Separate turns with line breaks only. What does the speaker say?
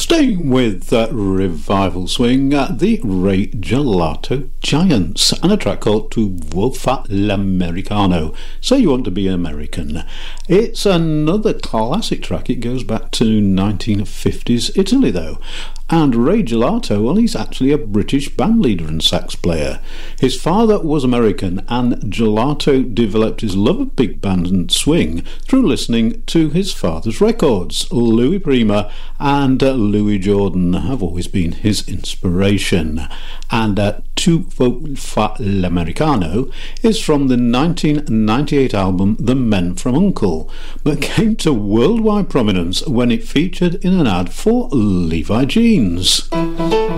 Staying with revival swing, the Ray Gelato Giants, and a track called Tu vuoi fa l'americano, So You Want to Be American. It's another classic track. It goes back to 1950s Italy though, and Ray Gelato, well, he's actually a British band leader and sax player. His father was American, and Gelato developed his love of big band and swing through listening to his father's records. Louis Prima and Louis Jordan have always been his inspiration. And Tu vuoi fa l'americano is from the 1998 album The Men from U.N.C.L.E., but came to worldwide prominence when it featured in an ad for Levi Jeans.